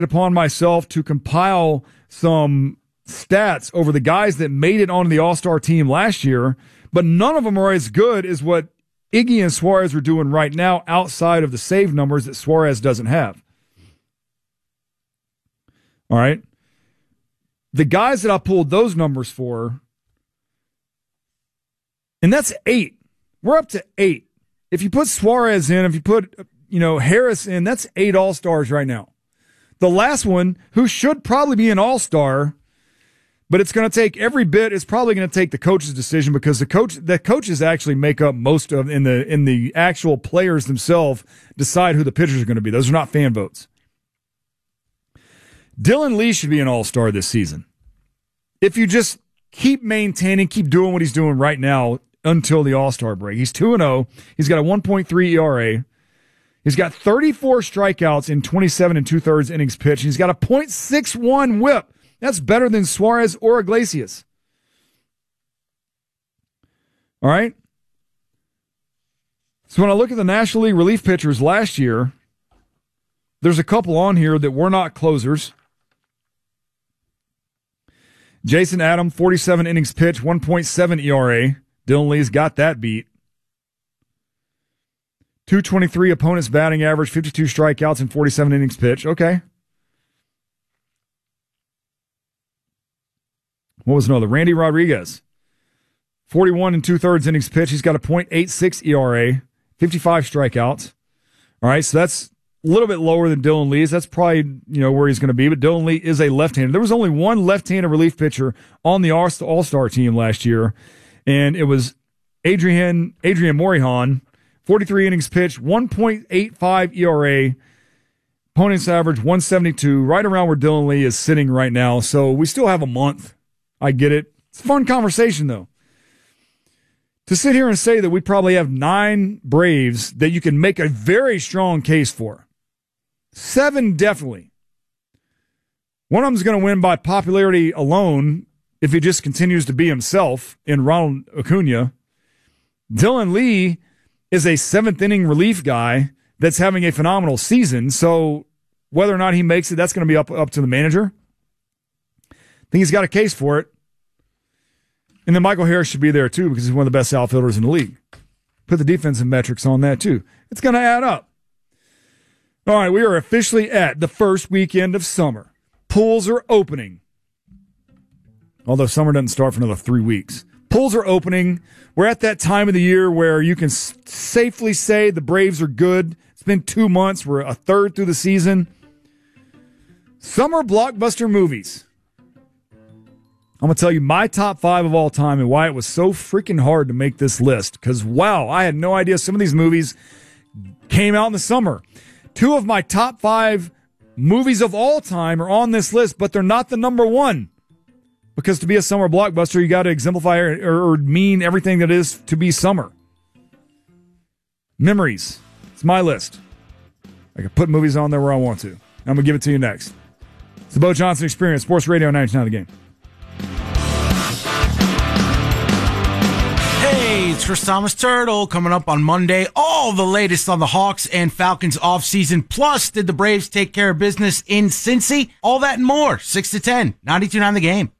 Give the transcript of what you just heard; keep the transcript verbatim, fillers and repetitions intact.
upon myself to compile some stats over the guys that made it onto the All-Star team last year, but none of them are as good as what Iggy and Suarez are doing right now outside of the save numbers that Suarez doesn't have. All right? The guys that I pulled those numbers for, and that's eight. We're up to eight. If you put Suarez in, if you put, you know, Harris in, that's eight All-Stars right now. The last one, who should probably be an All-Star, but it's going to take every bit. It's probably going to take the coach's decision because the coach, the coaches actually make up most of in the in the actual players themselves decide who the pitchers are going to be. Those are not fan votes. Dylan Lee should be an All-Star this season. If you just keep maintaining, keep doing what he's doing right now until the All-Star break. He's two and oh. He's got a one point three E R A. He's got thirty-four strikeouts in twenty-seven and two-thirds innings pitched. He's got a point six one whip. That's better than Suarez or Iglesias. All right? So when I look at the National League relief pitchers last year, there's a couple on here that were not closers. Jason Adam, forty-seven innings pitched, one point seven E R A. Dylan Lee's got that beat. two twenty-three opponent's batting average, fifty-two strikeouts and forty-seven innings pitched. Okay. What was another? Randy Rodriguez. forty-one and two-thirds innings pitched. He's got a point eight six E R A, fifty-five strikeouts. All right, so that's a little bit lower than Dylan Lee's. That's probably, you know, where he's going to be, but Dylan Lee is a left-hander. There was only one left-handed relief pitcher on the All-Star team last year, and it was Adrian Adrian Morejon, forty-three innings pitched, one point eight five E R A, opponent's average one seventy-two, right around where Dylan Lee is sitting right now. So we still have a month. I get it. It's a fun conversation, though. To sit here and say that we probably have nine Braves that you can make a very strong case for. Seven, definitely. One of them is going to win by popularity alone if he just continues to be himself in Ronald Acuna. Dylan Lee is a seventh-inning relief guy that's having a phenomenal season, so whether or not he makes it, that's going to be up, up to the manager. I think he's got a case for it. And then Michael Harris should be there, too, because he's one of the best outfielders in the league. Put the defensive metrics on that, too. It's going to add up. All right, we are officially at the first weekend of summer. Pools are opening. Although summer doesn't start for another three weeks. Pools are opening. We're at that time of the year where you can s- safely say the Braves are good. It's been two months. We're a third through the season. Summer blockbuster movies. I'm going to tell you my top five of all time and why it was so freaking hard to make this list. Because, wow, I had no idea some of these movies came out in the summer. Two of my top five movies of all time are on this list, but they're not the number one. Because to be a summer blockbuster, you got to exemplify or, or mean everything that is to be summer. Memories. It's my list. I can put movies on there where I want to. I'm going to give it to you next. It's the Bo Johnson Experience, Sports Radio ninety-nine The Game. Hey, it's Chris Thomas Turtle coming up on Monday. All the latest on the Hawks and Falcons offseason. Plus, did the Braves take care of business in Cincy? All that and more. six to ten, ninety-two point nine The Game.